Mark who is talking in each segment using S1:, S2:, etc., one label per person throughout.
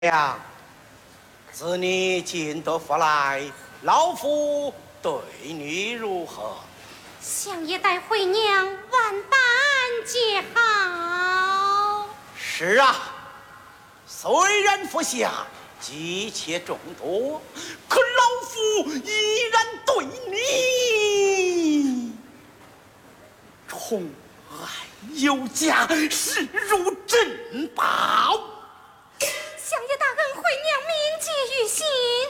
S1: 呀，自你进得府来，老夫对你如何？
S2: 相爷待回娘万般皆好。
S1: 是啊，虽然府下姬妾众多，可老夫依然对你宠爱有加，视如珍宝。
S2: 相爷大恩，回娘铭记于心。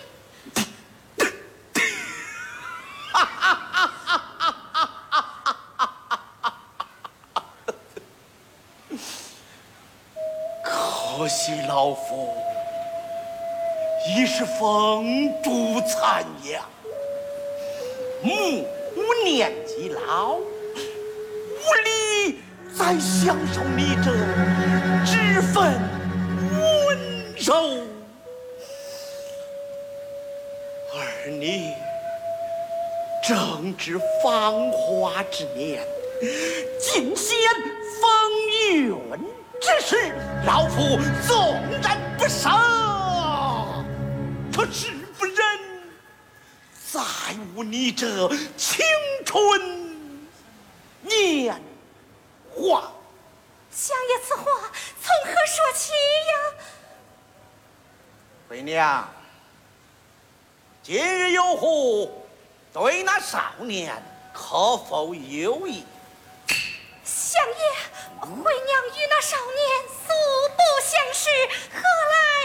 S1: 可惜老夫已是风烛残阳，母年纪老，无力再享受你这脂粉温柔。而你正值芳华之年，尽显风韵之时，老夫纵然不舍，可是不忍再无你这青春年华。
S2: 相爷此话从何说起呀？
S1: 回娘，今日有虎对那少年可否有意？
S2: 相爷，回娘与那少年素不相识，何来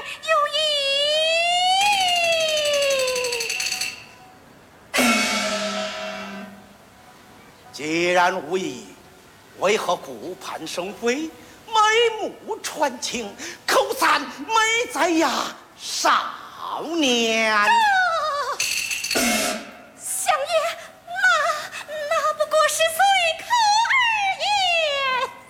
S1: 有意？既然无意，为何顾盼生辉，眉目传情，口散美哉呀，少年？